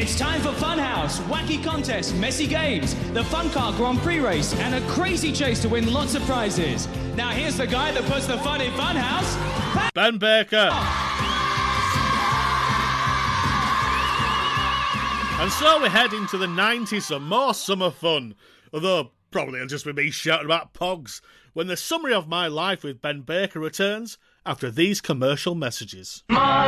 It's time for Funhouse, wacky contests, messy games, the Fun Car Grand Prix race, and a crazy chase to win lots of prizes. Now here's the guy that puts the fun in Funhouse, Ben Baker. And so we head into the 90s for more summer fun. Although, probably it'll just be me shouting about Pogs when the summary of my life with Ben Baker returns after these commercial messages.